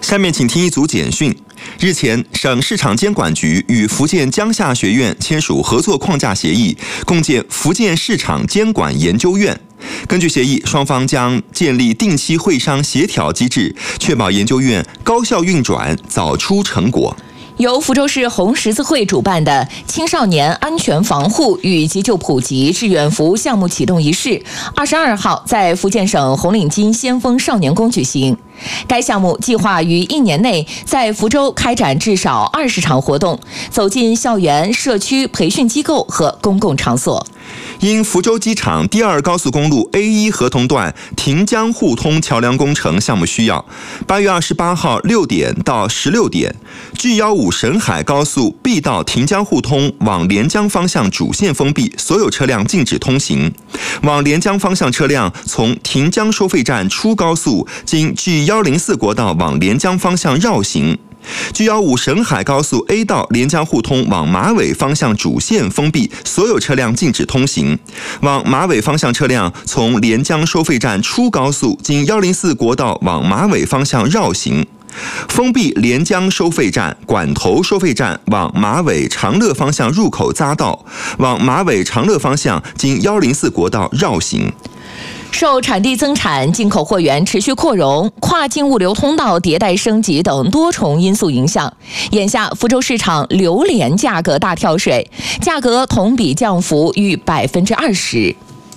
下面请听一组简讯。日前，省市场监管局与福建江夏学院签署合作框架协议，共建福建市场监管研究院。根据协议，双方将建立定期会商协调机制，确保研究院高效运转，早出成果。 由福州市红十字会主办的青少年安全防护与急救普及志愿服务项目启动仪式，22号在福建省红领巾先锋少年宫举行。该项目计划于1年内在福州开展至少20场活动，走进校园、社区、培训机构和公共场所。 因福州机场第2高速公路 A1 合同段亭江互通桥梁工程项目需要，8月28号6点到16点，G15沈海高速 B 道亭江互通往连江方向主线封闭，所有车辆禁止通行。往连江方向车辆从亭江收费站出高速，经 G104国道往连江方向绕行。G15沈海高速 A 道连江互通往马尾方向主线封闭，所有车辆禁止通行。往马尾方向车辆从连江收费站出高速，经104国道往马尾方向绕行。封闭连江收费站、管头收费站往马尾长乐方向入口匝道，往马尾长乐方向经104国道绕行。 受产地增产、进口货源持续扩容、跨境物流通道迭代升级等多重因素影响，眼下福州市场榴莲价格大跳水，价格同比降幅逾20%。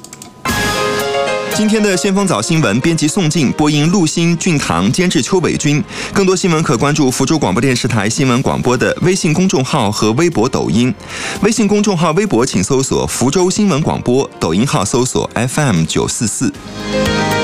今天的先锋早新闻，编辑宋静，播音陆欣、俊堂，监制邱伟军。更多新闻可关注福州广播电视台新闻广播的微信公众号和微博、抖音。微信公众号、微博请搜索福州新闻广播，抖音号搜索 FM944。